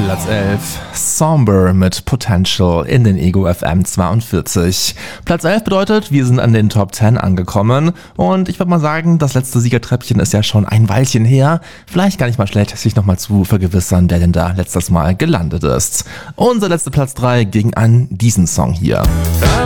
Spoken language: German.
Platz 11, Somber mit Potential in den Ego FM 42. Platz 11 bedeutet, wir sind an den Top 10 angekommen und ich würde mal sagen, das letzte Siegertreppchen ist ja schon ein Weilchen her. Vielleicht gar nicht mal schlecht, sich nochmal zu vergewissern, wer denn da letztes Mal gelandet ist. Unser letzter Platz 3 ging an diesen Song hier.